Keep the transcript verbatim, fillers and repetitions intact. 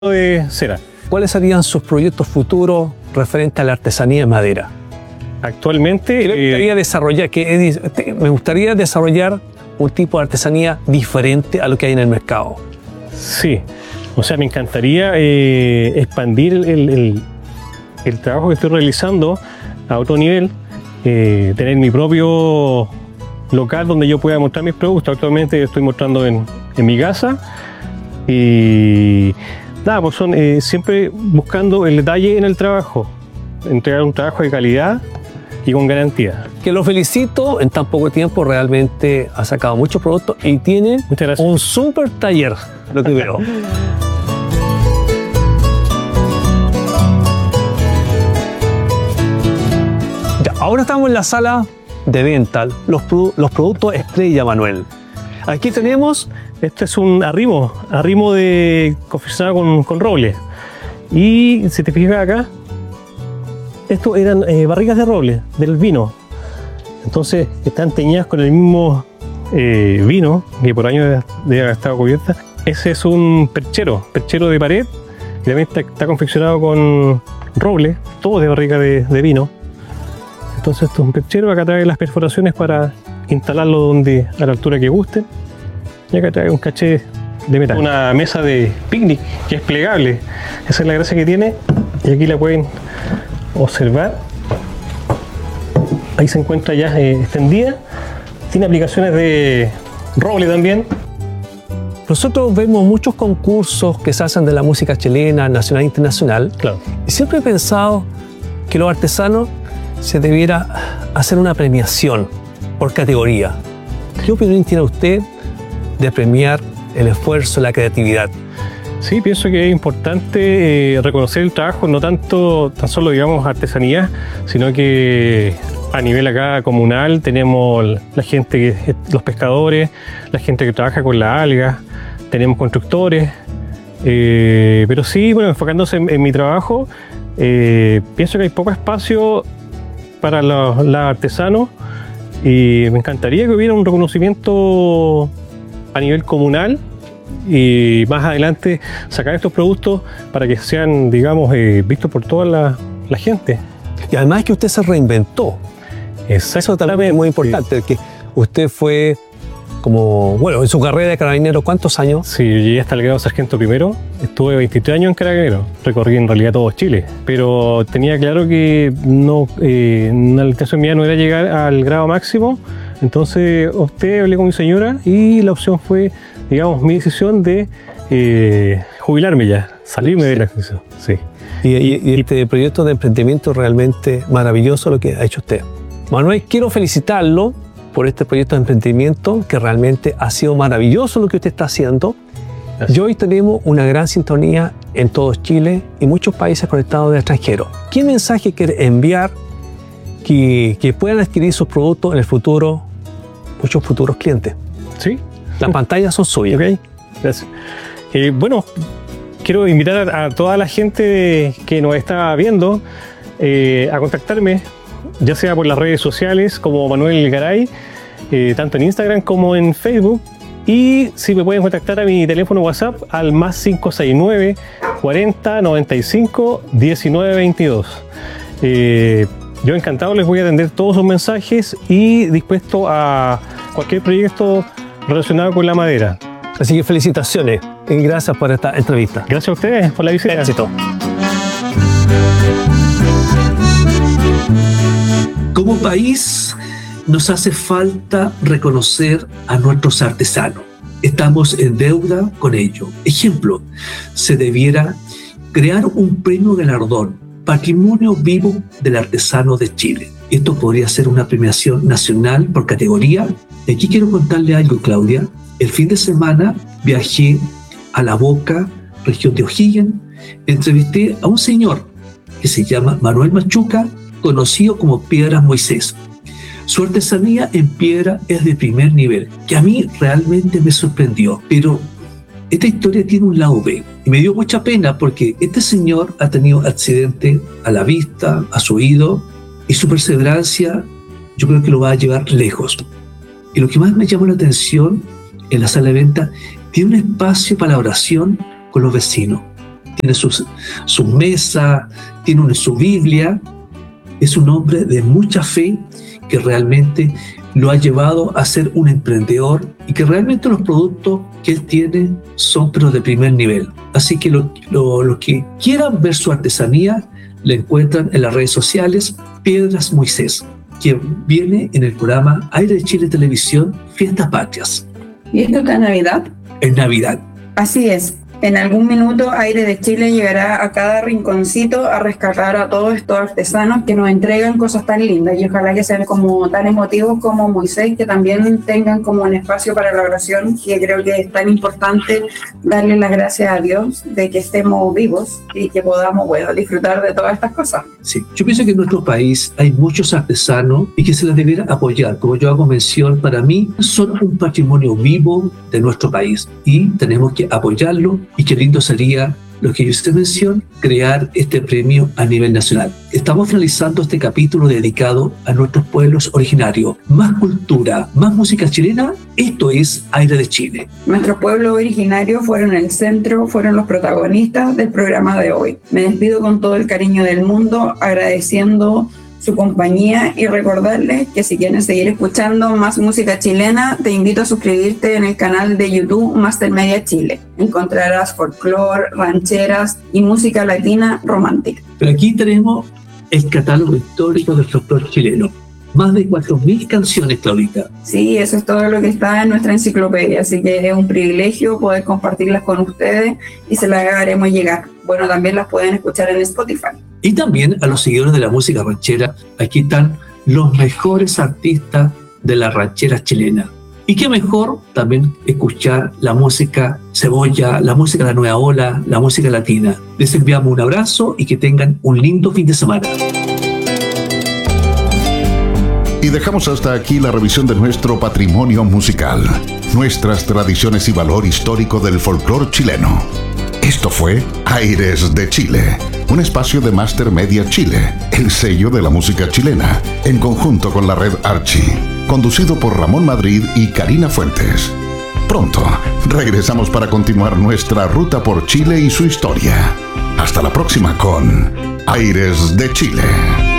de cera. ¿Cuáles serían sus proyectos futuros referentes a la artesanía en madera? Actualmente ¿Qué me gustaría eh, desarrollar? Que, me gustaría desarrollar un tipo de artesanía diferente a lo que hay en el mercado. Sí, o sea, me encantaría eh, expandir el, el, el trabajo que estoy realizando a otro nivel, eh, tener mi propio local donde yo pueda mostrar mis productos. Actualmente estoy mostrando en, en mi casa y nada, pues son eh, siempre buscando el detalle en el trabajo, entregar un trabajo de calidad y con garantía. Que lo felicito, en tan poco tiempo realmente ha sacado muchos productos y tiene un súper taller, lo que veo. Ya, ahora estamos en la sala de venta, los, los productos estrella, Manuel. Aquí tenemos, este es un arrimo, arrimo de confeccionado con, con roble. Y si te fijas acá, estos eran eh, barricas de roble, del vino. Entonces están teñidas con el mismo eh, vino, que por años debe haber estado cubierta. Ese es un perchero, perchero de pared, y también está, está confeccionado con roble, todo de barrica de, de vino. Entonces esto es un perchero, acá trae las perforaciones para instalarlo donde, a la altura que guste. Y acá trae un caché de metal. Una mesa de picnic que es plegable. Esa es la gracia que tiene. Y aquí la pueden observar. Ahí se encuentra ya eh, extendida. Tiene aplicaciones de roble también. Nosotros vemos muchos concursos que se hacen de la música chilena, nacional e internacional. Claro. Y siempre he pensado que los artesanos se debiera hacer una premiación por categoría. ¿Qué opinión tiene usted de premiar el esfuerzo, la creatividad? Sí, pienso que es importante eh, reconocer el trabajo, no tanto, tan solo digamos artesanía, sino que a nivel acá comunal tenemos la gente, que, los pescadores, la gente que trabaja con las algas, tenemos constructores, eh, pero sí, bueno, enfocándose en, en mi trabajo, eh, pienso que hay poco espacio para los, los artesanos y me encantaría que hubiera un reconocimiento a nivel comunal y más adelante sacar estos productos para que sean, digamos, eh, vistos por toda la, la gente. Y además que usted se reinventó. Eso también es muy importante, sí. Que usted fue como, bueno, en su carrera de carabinero, ¿cuántos años? Sí, yo llegué hasta el grado de sargento primero, estuve veintitrés años en carabinero, recorrí en realidad todo Chile, pero tenía claro que no, eh, una intención mía no era llegar al grado máximo, entonces opté, hablé con mi señora y la opción fue, digamos, mi decisión de eh, jubilarme ya, salirme sí. de la decisión. Sí. Y, y, y este proyecto de emprendimiento es realmente maravilloso lo que ha hecho usted. Manuel, quiero felicitarlo por este proyecto de emprendimiento que realmente ha sido maravilloso lo que usted está haciendo. Gracias. Y hoy tenemos una gran sintonía en todo Chile y muchos países conectados del extranjero. ¿Qué mensaje quiere enviar que, que puedan adquirir sus productos en el futuro, muchos futuros clientes? Sí. Las pantallas son suyas. Ok, gracias. Eh, bueno, quiero invitar a, a toda la gente que nos está viendo eh, a contactarme, ya sea por las redes sociales como Manuel Garay, eh, tanto en Instagram como en Facebook. Y si me pueden contactar a mi teléfono WhatsApp al más cinco seis nueve, cuarenta, noventa y cinco, diecinueve veintidós. Eh, yo encantado les voy a atender todos sus mensajes y dispuesto a cualquier proyecto relacionado con la madera. Así que felicitaciones y gracias por esta entrevista. Gracias a ustedes por la visita. Éxito. Como país, nos hace falta reconocer a nuestros artesanos. Estamos en deuda con ello. Ejemplo, se debiera crear un premio galardón, Patrimonio Vivo del Artesano de Chile. Esto podría ser una premiación nacional por categoría. Y aquí quiero contarle algo, Claudia. El fin de semana viajé a La Boca, región de O'Higgins. Entrevisté a un señor que se llama Manuel Machuca, conocido como Piedras Moisés. Su artesanía en piedra es de primer nivel, que a mí realmente me sorprendió. Pero esta historia tiene un lado B y me dio mucha pena porque este señor ha tenido accidente a la vista, a su oído, y su perseverancia yo creo que lo va a llevar lejos. Y lo que más me llamó la atención en la sala de venta, tiene un espacio para la oración con los vecinos. tiene sus, su mesa, tiene una, su Biblia. Es un hombre de mucha fe que realmente lo ha llevado a ser un emprendedor y que realmente los productos que él tiene son pero de primer nivel. Así que los lo, lo que quieran ver su artesanía le encuentran en las redes sociales Piedras Moisés, que viene en el programa Aire de Chile Televisión Fiestas Patrias. ¿Y esto está en Navidad? En Navidad. Así es. En algún minuto Aire de Chile llegará a cada rinconcito a rescatar a todos estos artesanos que nos entregan cosas tan lindas y ojalá que sean como tan emotivos como Moisés, que también tengan como un espacio para la oración, que creo que es tan importante darle las gracias a Dios de que estemos vivos y que podamos, bueno, disfrutar de todas estas cosas. Sí, yo pienso que en nuestro país hay muchos artesanos y que se les debiera apoyar. Como yo hago mención, para mí son un patrimonio vivo de nuestro país y tenemos que apoyarlo. Y qué lindo sería lo que yo hice mención, crear este premio a nivel nacional. Estamos finalizando este capítulo dedicado a nuestros pueblos originarios. Más cultura, más música chilena, esto es Aire de Chile. Nuestros pueblos originarios fueron el centro, fueron los protagonistas del programa de hoy. Me despido con todo el cariño del mundo, agradeciendo su compañía y recordarles que si quieren seguir escuchando más música chilena, te invito a suscribirte en el canal de YouTube Master Media Chile. Encontrarás folclore, rancheras y música latina romántica. Pero aquí tenemos el catálogo histórico del folclore chileno. Más de cuatro mil canciones, Claudita. Sí, eso es todo lo que está en nuestra enciclopedia, así que es un privilegio poder compartirlas con ustedes y se las haremos llegar. Bueno, también las pueden escuchar en Spotify. Y también a los seguidores de la música ranchera, aquí están los mejores artistas de la ranchera chilena. Y qué mejor también escuchar la música cebolla, la música de la nueva ola, la música latina. Les enviamos un abrazo y que tengan un lindo fin de semana. Y dejamos hasta aquí la revisión de nuestro patrimonio musical, nuestras tradiciones y valor histórico del folclore chileno. Esto fue Aires de Chile, un espacio de Master Media Chile, el sello de la música chilena, en conjunto con la red Archie, conducido por Ramón Madrid y Karina Fuentes. Pronto regresamos para continuar nuestra ruta por Chile y su historia. Hasta la próxima con Aires de Chile.